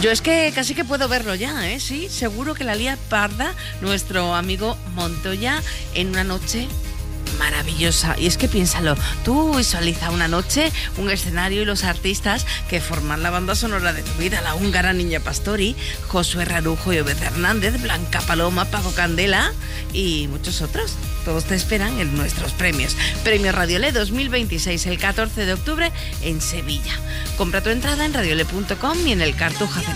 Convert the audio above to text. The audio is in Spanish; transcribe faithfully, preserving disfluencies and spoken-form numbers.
Yo es que casi que puedo verlo ya, ¿eh? Sí, seguro que la lía parda nuestro amigo Montoya en una noche maravillosa. Y es que piénsalo, tú visualiza una noche, un escenario y los artistas que forman la banda sonora de tu vida: la húngara Niña Pastori, Josué Rarujo y Obed Hernández, Blanca Paloma, Paco Candela y muchos otros. Todos te esperan en nuestros premios. Premio Radiolé dos mil veintiséis, el catorce de octubre en Sevilla. Compra tu entrada en radiolé punto com y en el Cartuja.